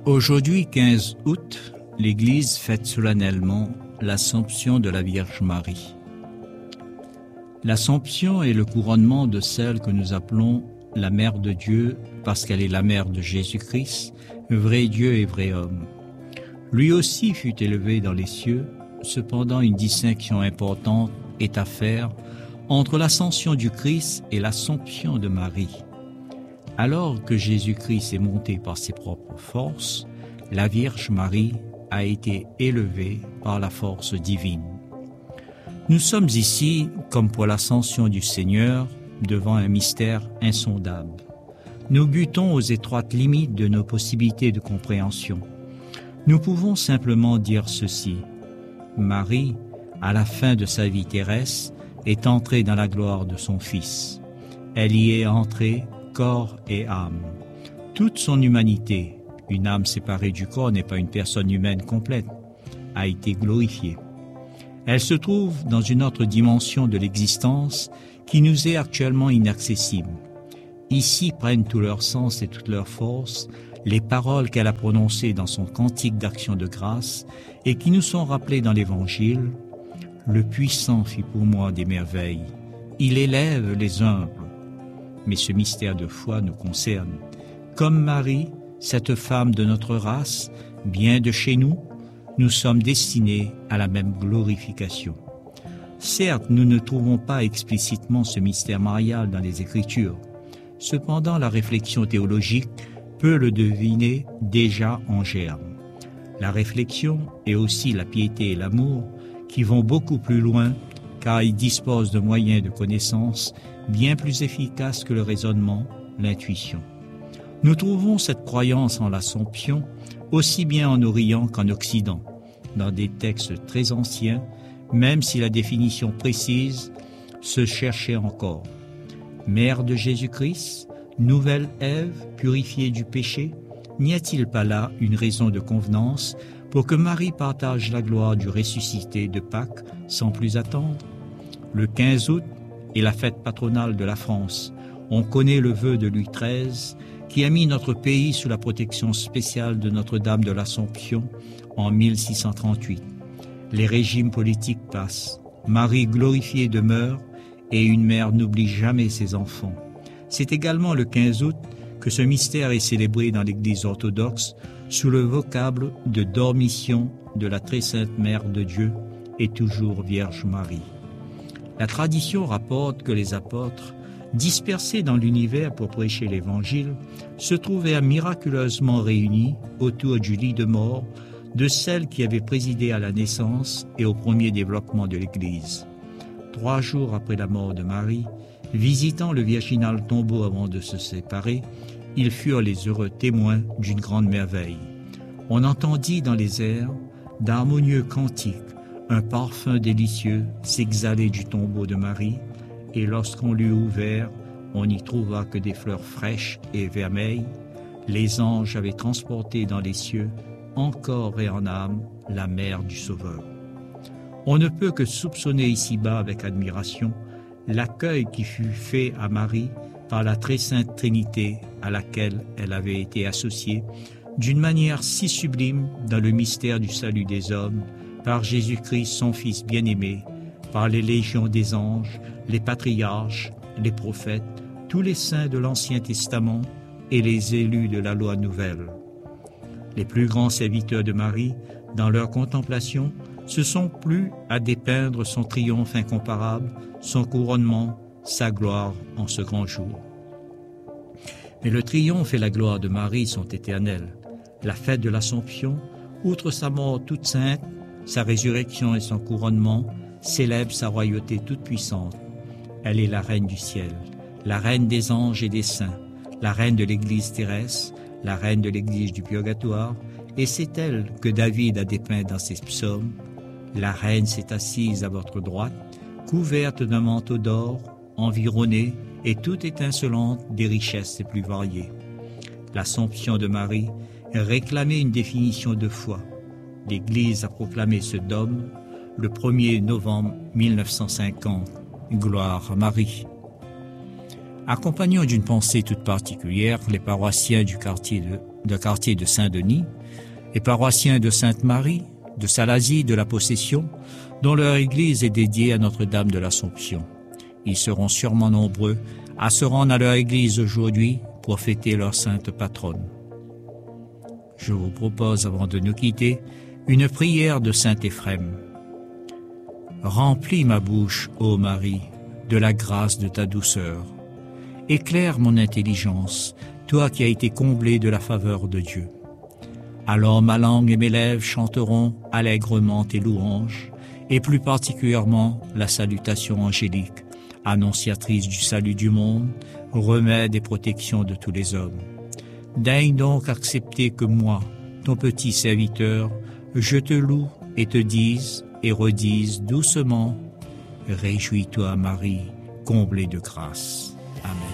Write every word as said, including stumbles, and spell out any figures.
Aujourd'hui, quinze août, l'Église fête solennellement l'Assomption de la Vierge Marie. L'Assomption est le couronnement de celle que nous appelons la Mère de Dieu parce qu'elle est la mère de Jésus-Christ, vrai Dieu et vrai homme. Lui aussi fut élevé dans les cieux, cependant une distinction importante est à faire entre l'ascension du Christ et l'Assomption de Marie. Alors que Jésus-Christ est monté par ses propres forces, la Vierge Marie a été élevée par la force divine. Nous sommes ici, comme pour l'ascension du Seigneur, devant un mystère insondable. Nous butons aux étroites limites de nos possibilités de compréhension. Nous pouvons simplement dire ceci. Marie, à la fin de sa vie terrestre, est entrée dans la gloire de son Fils. Elle y est entrée corps et âme. Toute son humanité, une âme séparée du corps n'est pas une personne humaine complète, a été glorifiée. Elle se trouve dans une autre dimension de l'existence qui nous est actuellement inaccessible. Ici prennent tout leur sens et toute leur force les paroles qu'elle a prononcées dans son cantique d'action de grâce et qui nous sont rappelées dans l'Évangile. « Le puissant fit pour moi des merveilles. Il élève les humbles. » Mais ce mystère de foi nous concerne. Comme Marie, cette femme de notre race, bien de chez nous, nous sommes destinés à la même glorification. Certes, nous ne trouvons pas explicitement ce mystère marial dans les Écritures. Cependant, la réflexion théologique peut le deviner déjà en germe. La réflexion et aussi la piété et l'amour qui vont beaucoup plus loin car ils disposent de moyens de connaissance bien plus efficaces que le raisonnement, l'intuition. Nous trouvons cette croyance en l'Assomption aussi bien en Orient qu'en Occident, dans des textes très anciens, même si la définition précise se cherchait encore. Mère de Jésus-Christ, nouvelle Ève, purifiée du péché, n'y a-t-il pas là une raison de convenance pour que Marie partage la gloire du ressuscité de Pâques sans plus attendre? Le quinze août est la fête patronale de la France. On connaît le vœu de Louis treize qui a mis notre pays sous la protection spéciale de Notre-Dame de l'Assomption en mille six cent trente-huit. Les régimes politiques passent. Marie glorifiée demeure et une mère n'oublie jamais ses enfants. C'est également le quinze août que ce mystère est célébré dans l'Église orthodoxe sous le vocable de Dormition de la Très Sainte Mère de Dieu et toujours Vierge Marie. La tradition rapporte que les apôtres, dispersés dans l'univers pour prêcher l'Évangile, se trouvèrent miraculeusement réunis autour du lit de mort de celle qui avait présidé à la naissance et au premier développement de l'Église. Trois jours après la mort de Marie, visitant le virginal tombeau avant de se séparer, ils furent les heureux témoins d'une grande merveille. On entendit dans les airs d'harmonieux cantiques, un parfum délicieux s'exhalait du tombeau de Marie, et lorsqu'on l'eut ouvert, on n'y trouva que des fleurs fraîches et vermeilles. Les anges avaient transporté dans les cieux, en corps et en âme, la mère du Sauveur. On ne peut que soupçonner ici-bas avec admiration l'accueil qui fut fait à Marie par la très sainte Trinité à laquelle elle avait été associée d'une manière si sublime dans le mystère du salut des hommes, par Jésus-Christ son Fils bien-aimé, par les légions des anges, les patriarches, les prophètes, tous les saints de l'Ancien Testament et les élus de la loi nouvelle. Les plus grands serviteurs de Marie, dans leur contemplation, se sont plu à dépeindre son triomphe incomparable, son couronnement, sa gloire en ce grand jour. Mais le triomphe et la gloire de Marie sont éternels. La fête de l'Assomption, outre sa mort toute sainte, sa résurrection et son couronnement, célèbre sa royauté toute puissante. Elle est la reine du ciel, la reine des anges et des saints, la reine de l'Église terrestre, la reine de l'Église du purgatoire, et c'est elle que David a dépeint dans ses psaumes. La reine s'est assise à votre droite, couverte d'un manteau d'or, environnée et toute étincelante des richesses les plus variées. L'Assomption de Marie réclamait une définition de foi. L'Église a proclamé ce dogme le premier novembre mille neuf cent cinquante. Gloire à Marie. Accompagnant d'une pensée toute particulière les paroissiens du quartier de d'un quartier de Saint-Denis, et paroissiens de Sainte-Marie, de Salazie, de la Possession, dont leur église est dédiée à Notre-Dame de l'Assomption. Ils seront sûrement nombreux à se rendre à leur église aujourd'hui pour fêter leur sainte patronne. Je vous propose, avant de nous quitter, une prière de saint Éphrem. Remplis ma bouche, ô Marie, de la grâce de ta douceur. Éclaire mon intelligence, toi qui as été comblée de la faveur de Dieu. Alors ma langue et mes lèvres chanteront allègrement tes louanges, et plus particulièrement la salutation angélique, annonciatrice du salut du monde, remède et protection de tous les hommes. Daigne donc accepter que moi, ton petit serviteur, je te loue et te dise et redise doucement, réjouis-toi Marie, comblée de grâce. Amen.